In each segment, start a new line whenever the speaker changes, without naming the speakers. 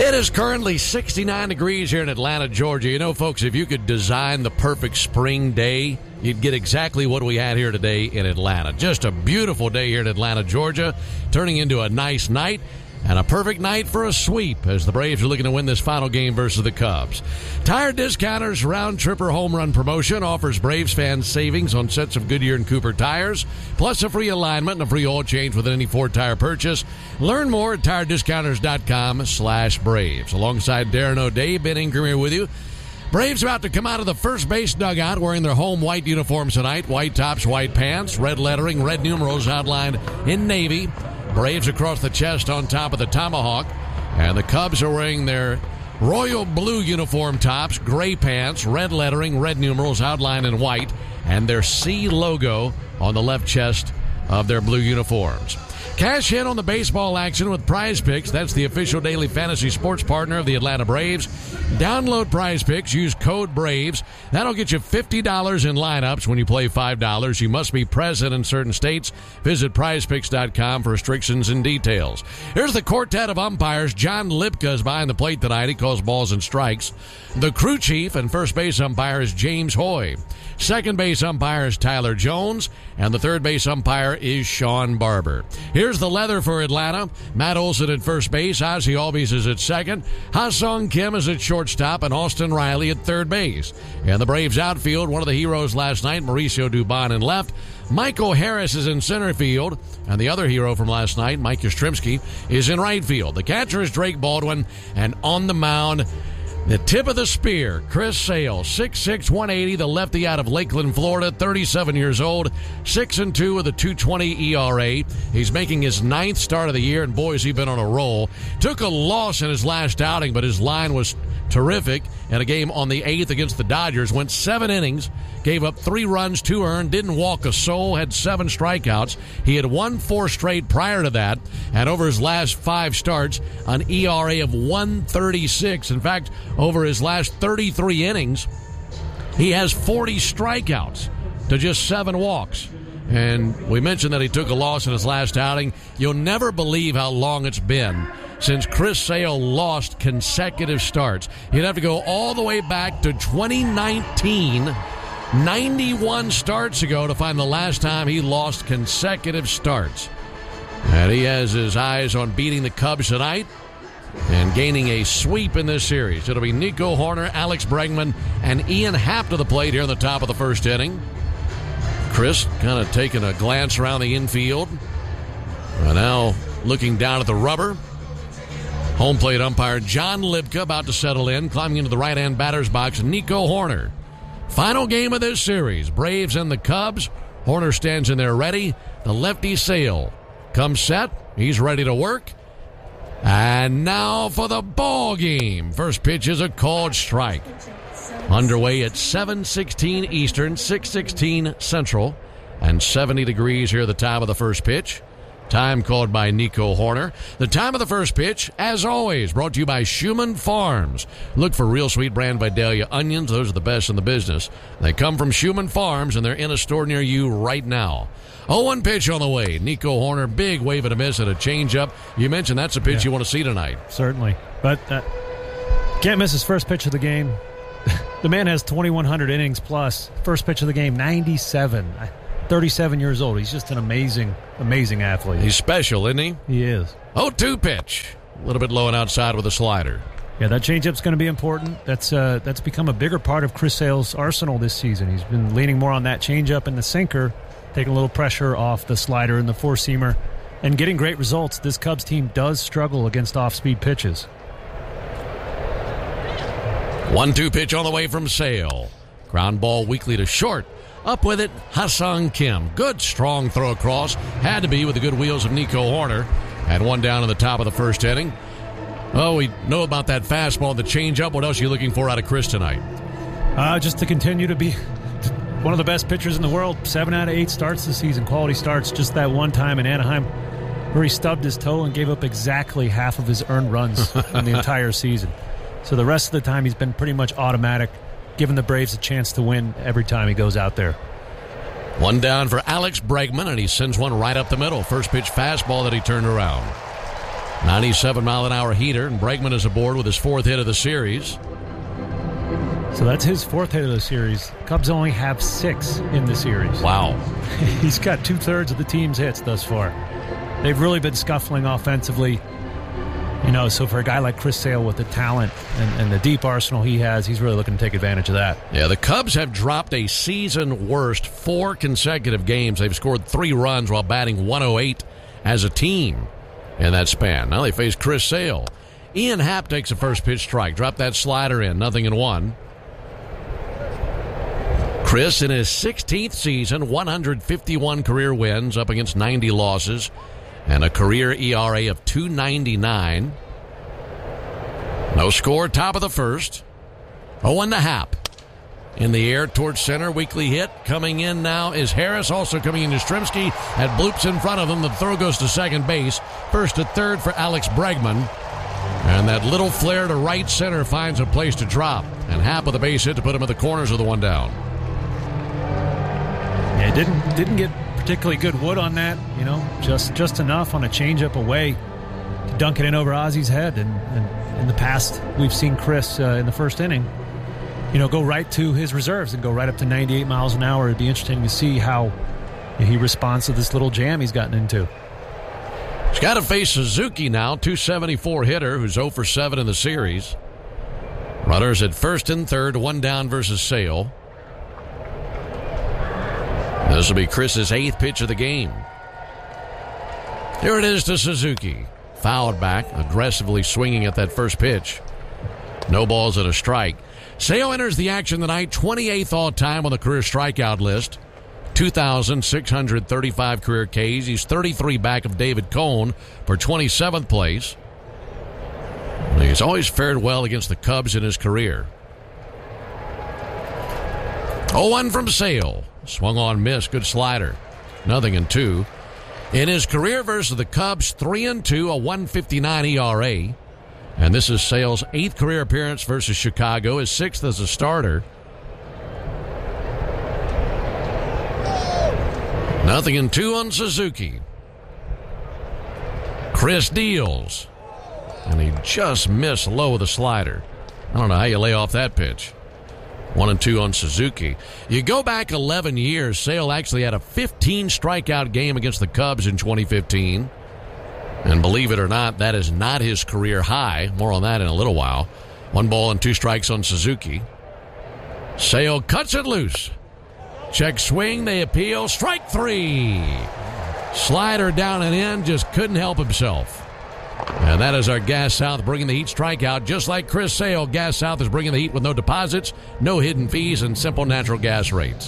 It is currently 69 degrees here in Atlanta, Georgia. You know, folks, if you could design the perfect spring day, you'd get exactly what we had here today in Atlanta. Just a beautiful day here in Atlanta, Georgia, turning into a nice night. And a perfect night for a sweep as the Braves are looking to win this final game versus the Cubs. Tire Discounters Round Tripper Home Run Promotion offers Braves fans savings on sets of Goodyear and Cooper tires, plus a free alignment and a free oil change with any Ford tire purchase. Learn more at TireDiscounters.com/Braves. Alongside Darren O'Day, Ben Ingram here with you. Braves about to come out of the first base dugout wearing their home white uniforms tonight. White tops, white pants, red lettering, red numerals outlined in navy. Braves across the chest on top of the tomahawk. And the Cubs are wearing their royal blue uniform tops, gray pants, red lettering, red numerals outlined in white, and their C logo on the left chest of their blue uniforms. Cash in on the baseball action with Prize Picks. That's the official daily fantasy sports partner of the Atlanta Braves. Download Prize Picks. Use code BRAVES. That'll get you $50 in lineups when you play $5. You must be present in certain states. Visit prizepicks.com for restrictions and details. Here's the quartet of umpires. John Lipka is behind the plate tonight. He calls balls and strikes. The crew chief and first base umpire is James Hoy. Second base umpire is Tyler Jones. And the third base umpire is Sean Barber. Here's the leather for Atlanta. Matt Olson at first base. Ozzie Albies is at second. Ha-Sung Kim is at shortstop. And Austin Riley at third base. And the Braves outfield, one of the heroes last night, Mauricio Dubon in left. Michael Harris is in center field. And the other hero from last night, Mike Yastrzemski, is in right field. The catcher is Drake Baldwin. And on the mound, the tip of the spear, Chris Sale, 6'6", 180, the lefty out of Lakeland, Florida, 37 years old, 6-2 with a 2.20 ERA. He's making his 9th start of the year, and boy, has he been on a roll. Took a loss in his last outing, but his line was terrific in a game on the 8th against the Dodgers. Went 7 innings, gave up 3 runs, 2 earned, didn't walk a soul, had 7 strikeouts. He had won 4 straight prior to that, and over his last 5 starts, an ERA of 1.36. In fact, over his last 33 innings, he has 40 strikeouts to just 7 walks. And we mentioned that he took a loss in his last outing. You'll never believe how long it's been since Chris Sale lost consecutive starts. You'd have to go all the way back to 2019, 91 starts ago, to find the last time he lost consecutive starts. And he has his eyes on beating the Cubs tonight and gaining a sweep in this series. It'll be Nico Hoerner, Alex Bregman, and Ian Happ to the plate here in the top of the first inning. Chris kind of taking a glance around the infield. And now looking down at the rubber. Home plate umpire John Lipka about to settle in. Climbing into the right-hand batter's box, Nico Hoerner. Final game of this series, Braves and the Cubs. Hoerner stands in there ready. The lefty Sale comes set. He's ready to work. And now for the ball game. First pitch is a called strike. Underway at 7:16 Eastern, 6:16 Central, and 70 degrees here at the time of the first pitch. Time called by Nico Hoerner. The time of the first pitch, as always, brought to you by Schumann Farms. Look for real sweet brand Vidalia onions. Those are the best in the business. They come from Schumann Farms, and they're in a store near you right now. 0-1 pitch on the way. Nico Hoerner, big wave and a miss and a changeup. You mentioned that's a pitch you want to see tonight.
Certainly. But can't miss his first pitch of the game. The man has 2,100 innings plus. First pitch of the game, 97. 37 years old. He's just an amazing, amazing athlete.
He's special, isn't he?
He is.
0-2 pitch. A little bit low and outside with a slider.
Yeah, that changeup's going to be important. That's become a bigger part of Chris Sale's arsenal this season. He's been leaning more on that changeup and the sinker, taking a little pressure off the slider and the four-seamer, and getting great results. This Cubs team does struggle against off-speed pitches.
1-2 pitch on the way from Sale. Ground ball weakly to short. Up with it, Ha-Sung Kim. Good, strong throw across. Had to be with the good wheels of Nico Hoerner. And one down in the top of the first inning. Oh, we know about that fastball, the changeup. What else are you looking for out of Chris tonight?
Just to continue to be one of the best pitchers in the world. 7 out of 8 starts this season, quality starts. Just that one time in Anaheim where he stubbed his toe and gave up exactly half of his earned runs in the entire season. So the rest of the time he's been pretty much automatic, giving the Braves a chance to win every time he goes out there.
One down for Alex Bregman, and he sends one right up the middle. First pitch fastball that he turned around. 97-mile-an-hour heater, and Bregman is aboard with his 4th hit of the series.
So that's his 4th hit of the series. Cubs only have 6 in the series.
Wow.
He's got 2/3 of the team's hits thus far. They've really been scuffling offensively. So for a guy like Chris Sale with the talent and the deep arsenal he has, he's really looking to take advantage of that.
Yeah, the Cubs have dropped a season-worst 4 consecutive games. They've scored 3 runs while batting 108 as a team in that span. Now they face Chris Sale. Ian Happ takes a first pitch strike. Drop that slider in. 0-1. Chris, in his 16th season, 151 career wins up against 90 losses and a career ERA of 2.99. No score, top of the first. 0-1 to Happ. In the air towards center, weakly hit. Coming in now is Harris, also coming in Yastrzemski. Had bloops in front of him. The throw goes to second base. First to third for Alex Bregman. And that little flare to right center finds a place to drop. And Happ with a base hit to put him at the corners of the one down.
Yeah, didn't get particularly good wood on that, just enough on a changeup away to dunk it in over Ozzy's head. And in the past, we've seen Chris in the first inning, go right to his reserves and go right up to 98 miles an hour. It'd be interesting to see how he responds to this little jam he's gotten into.
He's got to face Suzuki now, 274 hitter, who's 0 for 7 in the series. Runners at first and third, 1 down versus Sale. This will be Chris's 8th pitch of the game. Here it is to Suzuki. Fouled back, aggressively swinging at that first pitch. No balls and a strike. Sale enters the action tonight, 28th all-time on the career strikeout list. 2,635 career Ks. He's 33 back of David Cone for 27th place. He's always fared well against the Cubs in his career. 0-1 from Sale. Swung on, miss. Good slider. 0-2. In his career versus the Cubs, 3-2, a 1.59 ERA. And this is Sale's 8th career appearance versus Chicago, his 6th as a starter. 0-2 on Suzuki. Chris deals. And he just missed low with a slider. I don't know how you lay off that pitch. 1-2 on Suzuki. You go back 11 years, Sale actually had a 15 strikeout game against the Cubs in 2015. And believe it or not, that is not his career high. More on that in a little while. 1 ball and 2 strikes on Suzuki. Sale cuts it loose. Check swing, they appeal. Strike 3. Slider down and in, just couldn't help himself. And that is our Gas South bringing the heat strikeout. Just like Chris Sale, Gas South is bringing the heat with no deposits, no hidden fees, and simple natural gas rates.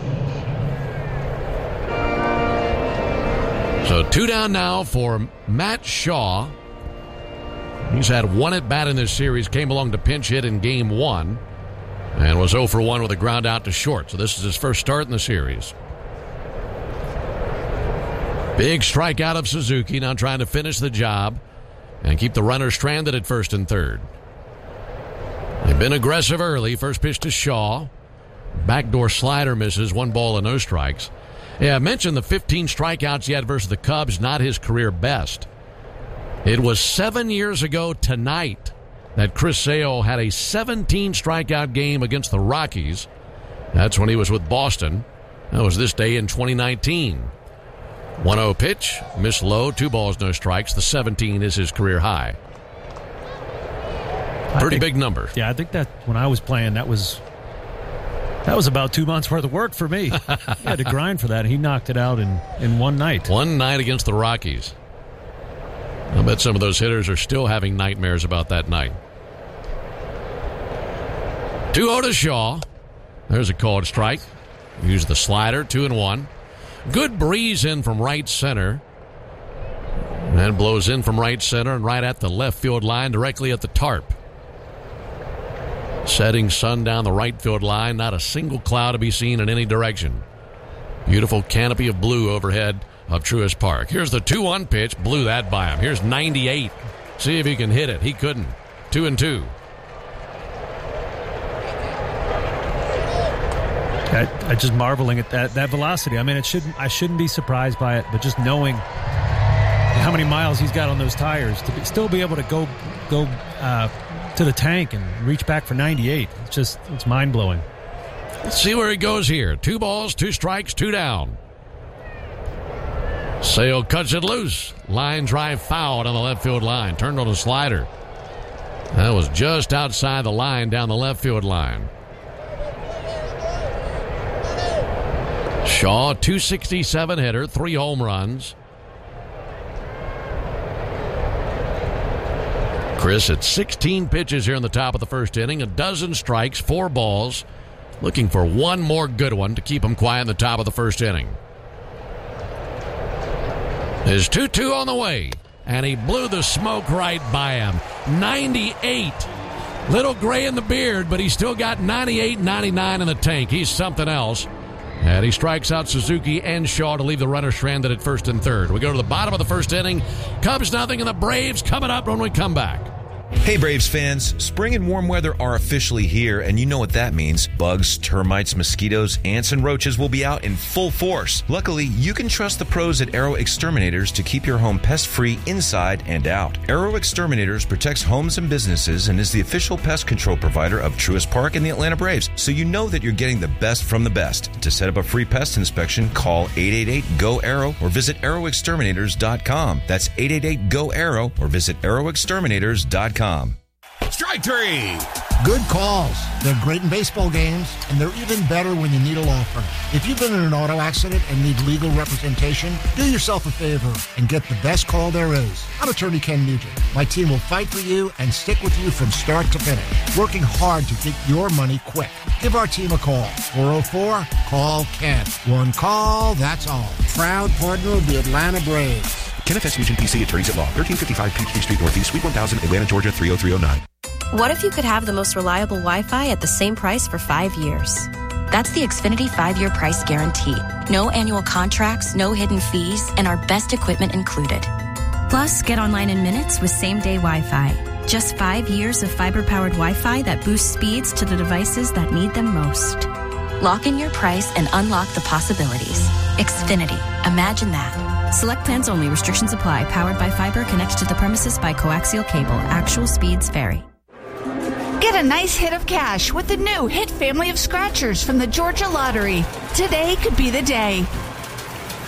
So 2 down now for Matt Shaw. He's had 1 at bat in this series, came along to pinch hit in game 1, and was 0 for 1 with a ground out to short. So this is his first start in the series. Big strikeout of Suzuki, now trying to finish the job and keep the runner stranded at first and third. They've been aggressive early. First pitch to Shaw. Backdoor slider misses. 1 ball and no strikes. Yeah, I mentioned the 15 strikeouts he had versus the Cubs, not his career best. It was 7 years ago tonight that Chris Sale had a 17 strikeout game against the Rockies. That's when he was with Boston. That was this day in 2019. 1-0 pitch, missed low, 2 balls, no strikes. The 17 is his career high. Pretty big number.
Yeah, I think that when I was playing, that was about 2 months worth of work for me. I had to grind for that. He knocked it out in one night.
One night against the Rockies. I bet some of those hitters are still having nightmares about that night. 2-0 to Shaw. There's a called strike. Use the slider, 2-1. Good breeze in from right center. And blows in from right center and right at the left field line, directly at the tarp. Setting sun down the right field line, not a single cloud to be seen in any direction. Beautiful canopy of blue overhead of Truist Park. Here's the 2-1 pitch, blew that by him. Here's 98. See if he can hit it. He couldn't. 2-2.
I just marveling at that velocity. I mean, I shouldn't be surprised by it, but just knowing how many miles he's got on those tires to still be able to go to the tank and reach back for 98. It's mind-blowing.
Let's see where he goes here. 2 balls, 2 strikes, 2 down. Sale cuts it loose. Line drive fouled on the left field line. Turned on a slider. That was just outside the line down the left field line. Shaw, 267 hitter, 3 home runs. Chris at 16 pitches here in the top of the first inning, 12 strikes, 4 balls. Looking for one more good one to keep him quiet in the top of the first inning. His 2-2 on the way, and he blew the smoke right by him. 98. Little gray in the beard, but he's still got 98, 99 in the tank. He's something else. And he strikes out Suzuki and Shaw to leave the runner stranded at first and third. We go to the bottom of the first inning. Cubs nothing, and the Braves coming up when we come back.
Hey Braves fans, spring and warm weather are officially here, and you know what that means. Bugs, termites, mosquitoes, ants, and roaches will be out in full force. Luckily, you can trust the pros at Arrow Exterminators to keep your home pest-free inside and out. Arrow Exterminators protects homes and businesses and is the official pest control provider of Truist Park and the Atlanta Braves, so you know that you're getting the best from the best. To set up a free pest inspection, call 888-GO-ARROW or visit arrowexterminators.com. That's 888-GO-ARROW or visit arrowexterminators.com.
Strike 3.
Good calls. They're great in baseball games, and they're even better when you need a law firm. If you've been in an auto accident and need legal representation, do yourself a favor and get the best call there is. I'm attorney Ken Nugent. My team will fight for you and stick with you from start to finish, working hard to get your money quick. Give our team a call. 404-CALL-KEN. One call, that's all. Proud partner of the Atlanta Braves.
Kenneth S. Nugent, PC, Attorneys at Law, 1355 Peachtree Street Northeast, Suite 1000, Atlanta, Georgia, 30309.
What if you could have the most reliable Wi-Fi at the same price for 5 years? That's the Xfinity 5-year price guarantee. No annual contracts, no hidden fees, and our best equipment included. Plus, get online in minutes with same-day Wi-Fi. Just 5 years of fiber-powered Wi-Fi that boosts speeds to the devices that need them most. Lock in your price and unlock the possibilities. Xfinity. Imagine that. Select plans only. Restrictions apply. Powered by fiber. Connected to the premises by coaxial cable. Actual speeds vary.
Get a nice hit of cash with the new Hit family of scratchers from the Georgia Lottery. Today could be the day.